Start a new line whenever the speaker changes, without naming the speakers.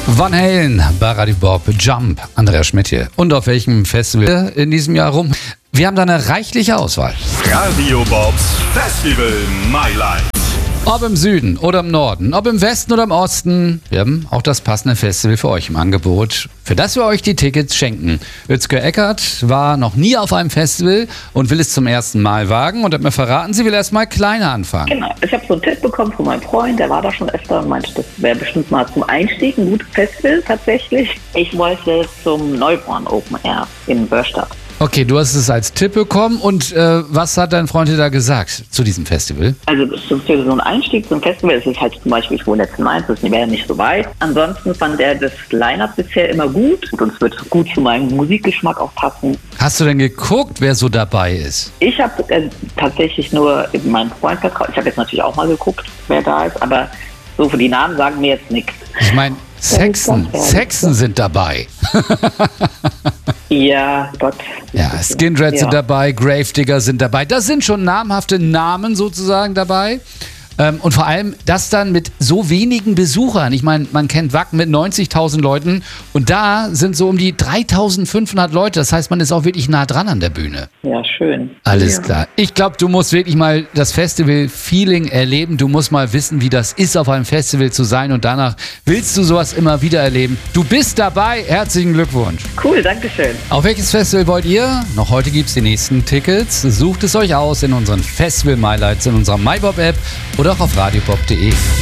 Van Halen, bei Radio Bob, Jump, Andreas Schmidt hier. Und auf welchem Festival in diesem Jahr rum? Wir haben da eine reichliche Auswahl.
Radio Bobs Festival My Life.
Ob im Süden oder im Norden, ob im Westen oder im Osten, wir haben auch das passende Festival für euch im Angebot, für das wir euch die Tickets schenken. Özgür Eckert war noch nie auf einem Festival und will es zum ersten Mal wagen und hat mir verraten, sie will erst mal kleiner anfangen.
Genau, ich habe so einen Tipp bekommen von meinem Freund, der war da schon öfter und meinte, das wäre bestimmt mal zum Einstieg ein gutes Festival tatsächlich. Ich wollte zum Neuborn Open Air in Börstadt.
Okay, du hast es als Tipp bekommen und was hat dein Freund dir da gesagt zu diesem Festival?
Also für so einen Einstieg zum Festival ist es halt zum Beispiel, ich wohne jetzt in Mainz, das wäre nicht so weit. Ansonsten fand er das Line-Up bisher immer gut und es wird gut zu meinem Musikgeschmack auch passen.
Hast du denn geguckt, wer so dabei ist?
Ich habe tatsächlich nur meinen Freund vertraut. Ich habe jetzt natürlich auch mal geguckt, wer da ist, aber so für die Namen sagen mir jetzt nichts.
Ich meine, Saxon sind dabei.
Ja, Gott.
Ja, Skindred sind dabei, Gravedigger sind dabei. Das sind schon namhafte Namen sozusagen dabei. Und vor allem das dann mit so wenigen Besuchern. Ich meine, man kennt Wacken mit 90.000 Leuten und da sind so um die 3.500 Leute. Das heißt, man ist auch wirklich nah dran an der Bühne.
Ja, schön.
Alles klar. Ich glaube, du musst wirklich mal das Festival-Feeling erleben. Du musst mal wissen, wie das ist, auf einem Festival zu sein und danach willst du sowas immer wieder erleben. Du bist dabei. Herzlichen Glückwunsch.
Cool, danke schön.
Auf welches Festival wollt ihr? Noch heute gibt es die nächsten Tickets. Sucht es euch aus in unseren Festival-My-Lights, in unserer MyBob-App oder auch auf radiobob.de.